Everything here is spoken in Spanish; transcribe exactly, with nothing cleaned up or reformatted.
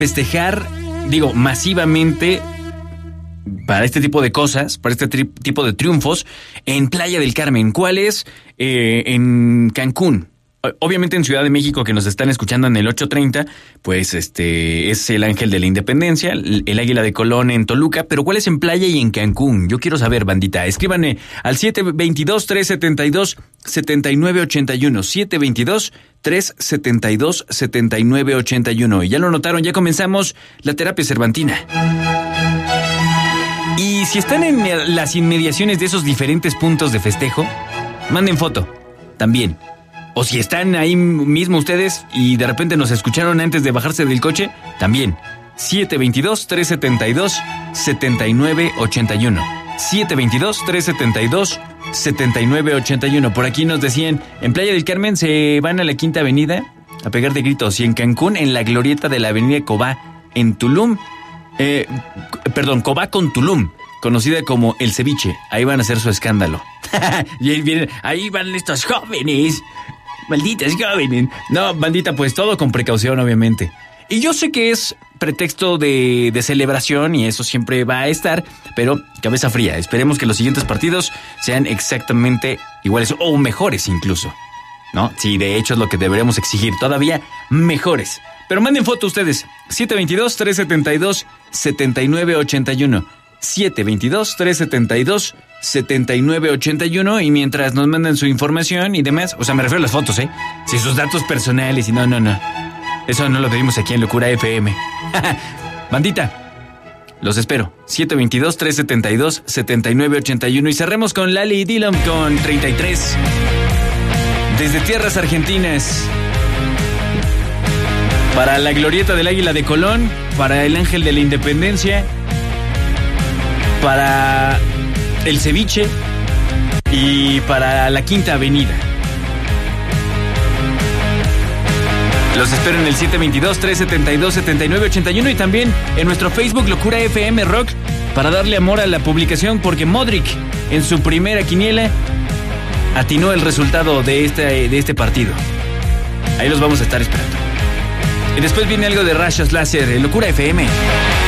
festejar, digo, masivamente para este tipo de cosas, para este tri- tipo de triunfos en Playa del Carmen. ¿Cuál es? Eh, en Cancún. Obviamente en Ciudad de México, que nos están escuchando en el ocho treinta, pues este es el Ángel de la Independencia, el, el Águila de Colón en Toluca, pero ¿cuál es en Playa y en Cancún? Yo quiero saber, bandita. Escríbanme al siete veintidós, trescientos setenta y dos, setenta y nueve ochenta y uno, siete veintidós, trescientos setenta y dos, setenta y nueve ochenta y uno. Y ya lo notaron, ya comenzamos la terapia cervantina. Y si están en las inmediaciones de esos diferentes puntos de festejo, manden foto, también. O si están ahí mismo ustedes y de repente nos escucharon antes de bajarse del coche, también. siete veintidós, trescientos setenta y dos, setenta y nueve ochenta y uno. siete veintidós, trescientos setenta y dos, setenta y nueve ochenta y uno. Por aquí nos decían, en Playa del Carmen se van a la Quinta Avenida a pegar de gritos. Y en Cancún, en la glorieta de la Avenida Cobá, en Tulum, eh, perdón, Cobá con Tulum, conocida como El Ceviche. Ahí van a hacer su escándalo. Y ahí vienen, ahí van estos jóvenes. Malditas jóvenes. No, bandita, pues todo con precaución, obviamente. Y yo sé que es pretexto de, de celebración y eso siempre va a estar, pero cabeza fría. Esperemos que los siguientes partidos sean exactamente iguales o mejores incluso, ¿no? Sí, de hecho es lo que deberíamos exigir, todavía mejores. Pero manden foto ustedes. siete veintidós, trescientos setenta y dos, setenta y nueve ochenta y uno. siete veintidós, trescientos setenta y dos, setenta y nueve ochenta y uno. Y mientras nos mandan su información y demás, o sea, me refiero a las fotos, ¿eh? Si sus datos personales y no, no, no. Eso no lo pedimos aquí en Locura F M. Bandita, los espero. siete veintidós, trescientos setenta y dos, setenta y nueve ochenta y uno. Y cerremos con Lali y Dylan con treinta y tres. Desde tierras argentinas. Para la glorieta del Águila de Colón, para el Ángel de la Independencia, para el Ceviche y para la Quinta Avenida. Los espero en el siete veintidós, trescientos setenta y dos, setenta y nueve ochenta y uno y también en nuestro Facebook Locura F M Rock para darle amor a la publicación, porque Modric en su primera quiniela atinó el resultado de este, de este partido. Ahí los vamos a estar esperando. Y después viene algo de rayos láser en Locura F M.